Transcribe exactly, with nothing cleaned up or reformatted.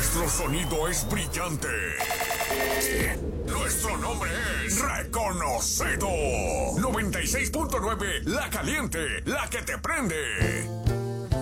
Nuestro sonido es brillante. Nuestro nombre es reconocido. noventa y seis punto nueve, La Caliente, la que te prende.